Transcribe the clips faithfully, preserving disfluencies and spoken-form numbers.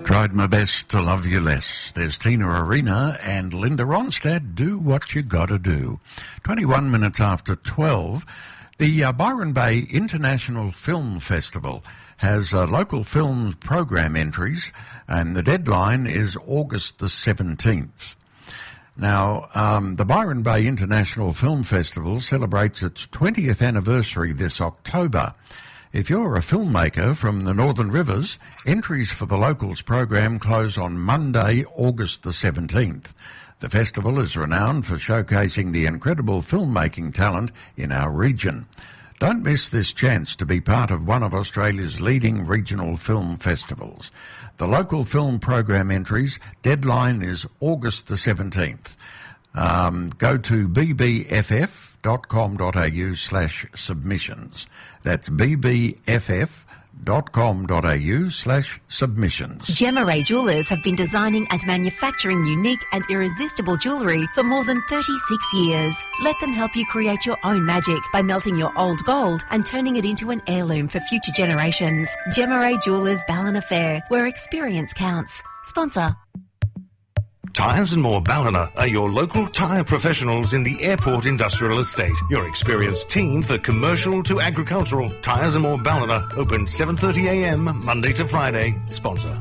Tried my best to love you less. There's Tina Arena and Linda Ronstadt. Do what you gotta do. twenty-one minutes after twelve, the uh, Byron Bay International Film Festival has uh, local film program entries, and the deadline is August the seventeenth. Now, um, the Byron Bay International Film Festival celebrates its twentieth anniversary this October. If you're a filmmaker from the Northern Rivers, entries for the Locals program close on Monday, August the seventeenth. The festival is renowned for showcasing the incredible filmmaking talent in our region. Don't miss this chance to be part of one of Australia's leading regional film festivals. The Local Film program entries deadline is August the seventeenth. Um, go to b b f f dot com dot a u slash submissions. That's b b f f dot com dot a u slash submissions. Gemma Ray Jewellers have been designing and manufacturing unique and irresistible jewellery for more than thirty-six years. Let them help you create your own magic by melting your old gold and turning it into an heirloom for future generations. Gemma Ray Jewellers Ballina Fair, where experience counts. Sponsor. Tyres and More Ballina are your local tyre professionals in the Airport Industrial Estate. Your experienced team for commercial to agricultural. Tyres and More Ballina, open seven thirty a m Monday to Friday. Sponsor.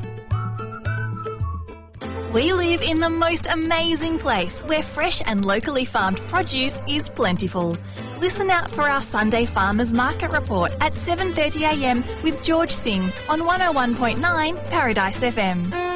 We live in the most amazing place where fresh and locally farmed produce is plentiful. Listen out for our Sunday Farmers Market Report at seven thirty a m with George Singh on one oh one point nine Paradise F M.